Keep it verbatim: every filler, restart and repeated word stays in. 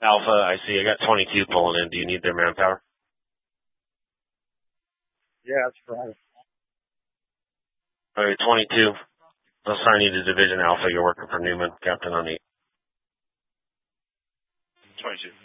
Alpha, I see. I got twenty-two pulling in. Do you need their manpower? Yeah, that's right. All right, twenty-two. I'll assign you to Division Alpha. You're working for Newman, Captain on eight. twenty-two.